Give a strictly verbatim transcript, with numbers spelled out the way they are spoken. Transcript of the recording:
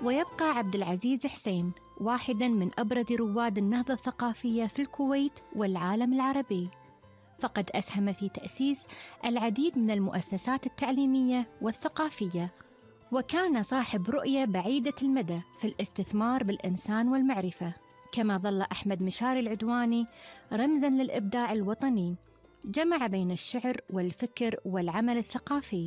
ويبقى عبد العزيز حسين واحداً من أبرز رواد النهضة الثقافية في الكويت والعالم العربي، فقد أسهم في تأسيس العديد من المؤسسات التعليمية والثقافية، وكان صاحب رؤية بعيدة المدى في الاستثمار بالإنسان والمعرفة. كما ظل أحمد مشاري العدواني رمزاً للإبداع الوطني، جمع بين الشعر والفكر والعمل الثقافي.